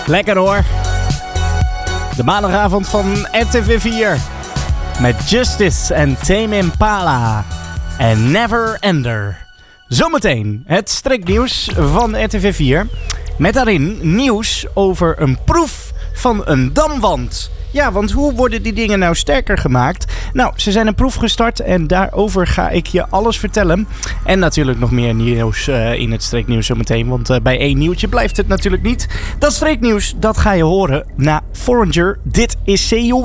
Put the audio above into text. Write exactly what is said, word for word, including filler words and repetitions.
Lekker hoor. De maandagavond van R T V vier. Met Justice en Tame Impala. En Never Ender. Zometeen het striknieuws van R T V vier. Met daarin nieuws over een proef van een damwand. Ja, want hoe worden die dingen nou sterker gemaakt? Nou, ze zijn een proef gestart en daarover ga ik je alles vertellen. En natuurlijk nog meer nieuws uh, in het streeknieuws zometeen. Want uh, bij één nieuwtje blijft het natuurlijk niet. Dat streeknieuws, dat ga je horen na Foreigner. Dit is C O W.